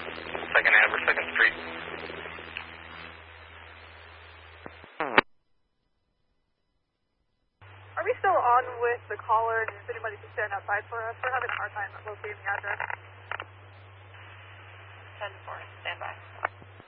Second Ave or Second Street. Are we still on with the caller, and if anybody can stand outside for us? We're having a hard time locating the address. 10-4, stand by.